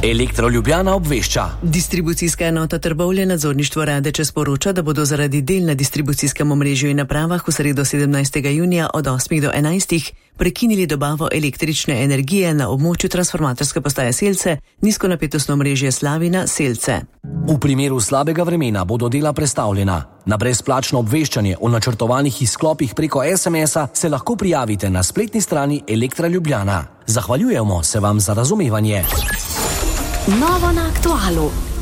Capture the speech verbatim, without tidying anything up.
Elektro Ljubljana obvešča. Distribucijska enota Trbovlje nadzorništvo Radeče sporoča, da bodo zaradi del na distribucijskem omrežju in napravah v sredo sedemnajstega junija od osmih do enajstih prekinili dobavo električne energije na območju transformatorske postaje Selce, nizkonapetostno omrežje Slavina Selce. V primeru slabega vremena bodo dela prestavljena. Na brezplačno obveščanje o načrtovanih izklopih preko es em es-a se lahko prijavite na spletni strani Elektra Ljubljana. Zahvaljujemo se vam za razumevanje. Novo na Aktualu.